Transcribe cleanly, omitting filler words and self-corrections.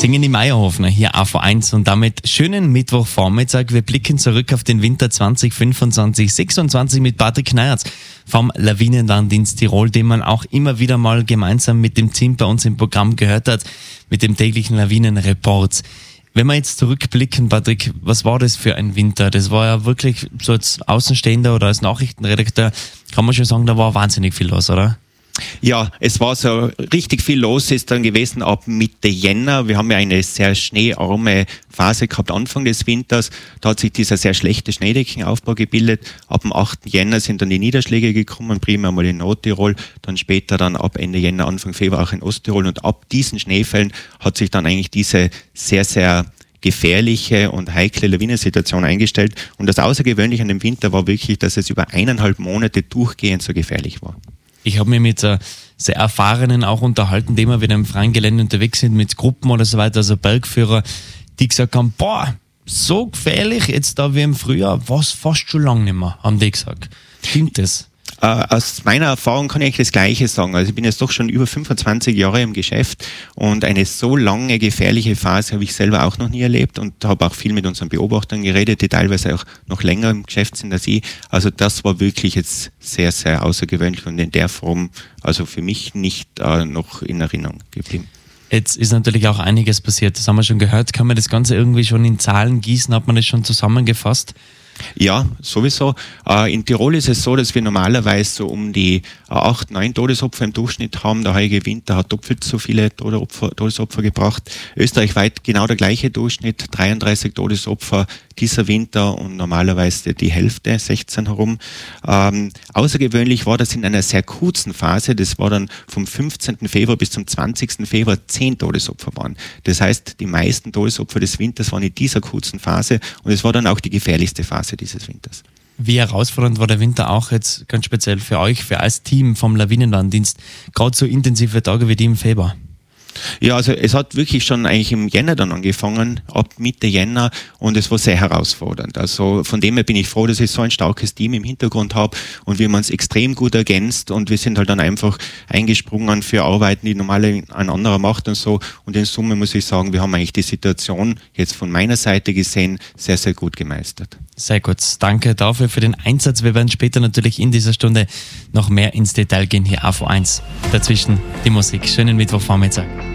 singen die Meierhofner hier AV1 und damit schönen Mittwochvormittag. Wir blicken zurück auf den Winter 2025/26 mit Patrick Kneiratz vom Lawinenwarndienst Tirol, den man auch immer wieder mal gemeinsam mit dem Team bei uns im Programm gehört hat, mit dem täglichen Lawinenreport. Wenn wir jetzt zurückblicken, Patrick, was war das für ein Winter? Das war ja wirklich, so als Außenstehender oder als Nachrichtenredakteur, kann man schon sagen, da war wahnsinnig viel los, oder? Ja, es war so richtig viel los, ist dann gewesen ab Mitte Jänner. Wir haben ja eine sehr schneearme Phase gehabt Anfang des Winters. Da hat sich dieser sehr schlechte Schneedeckenaufbau gebildet. Ab dem 8. Jänner sind dann die Niederschläge gekommen, primär mal in Nordtirol, dann später dann ab Ende Jänner, Anfang Februar auch in Osttirol. Und ab diesen Schneefällen hat sich dann eigentlich diese sehr, sehr gefährliche und heikle Lawinensituation eingestellt. Und das Außergewöhnliche an dem Winter war wirklich, dass es über 1,5 Monate durchgehend so gefährlich war. Ich habe mich mit sehr Erfahrenen auch unterhalten, die immer wieder im freien Gelände unterwegs sind, mit Gruppen oder so weiter, also Bergführer, die gesagt haben, boah, so gefährlich jetzt da wie im Frühjahr, was fast schon lange nicht mehr, haben die gesagt. Stimmt das? Aus meiner Erfahrung kann ich das Gleiche sagen. Also ich bin jetzt doch schon über 25 Jahre im Geschäft und eine so lange gefährliche Phase habe ich selber auch noch nie erlebt und habe auch viel mit unseren Beobachtern geredet, die teilweise auch noch länger im Geschäft sind als ich. Also das war wirklich jetzt sehr, sehr außergewöhnlich und in der Form also für mich nicht noch in Erinnerung geblieben. Jetzt ist natürlich auch einiges passiert, das haben wir schon gehört. Kann man das Ganze irgendwie schon in Zahlen gießen? Hat man das schon zusammengefasst? Ja, sowieso. In Tirol ist es so, dass wir normalerweise so um die 8, 9 Todesopfer im Durchschnitt haben. Der heutige Winter hat doppelt so viele Todesopfer gebracht. Österreichweit genau der gleiche Durchschnitt, 33 Todesopfer dieser Winter und normalerweise die Hälfte, 16 herum. Außergewöhnlich war das in einer sehr kurzen Phase. Das war dann vom 15. Februar bis zum 20. Februar 10 Todesopfer waren. Das heißt, die meisten Todesopfer des Winters waren in dieser kurzen Phase und es war dann auch die gefährlichste Phase dieses Winters. Wie herausfordernd war der Winter auch jetzt ganz speziell für euch, für als Team vom Lawinenwarndienst, gerade so intensive Tage wie die im Februar? Ja, also es hat wirklich schon eigentlich im Jänner dann angefangen, ab Mitte Jänner und es war sehr herausfordernd. Also von dem her bin ich froh, dass ich so ein starkes Team im Hintergrund habe und wir haben uns extrem gut ergänzt und wir sind halt dann einfach eingesprungen für Arbeiten, die normalerweise ein anderer macht und so und in Summe muss ich sagen, wir haben eigentlich die Situation jetzt von meiner Seite gesehen sehr, sehr gut gemeistert. Sehr gut, danke dafür für den Einsatz. Wir werden später natürlich in dieser Stunde noch mehr ins Detail gehen, hier AV1. Dazwischen die Musik. Schönen Mittwochvormittag.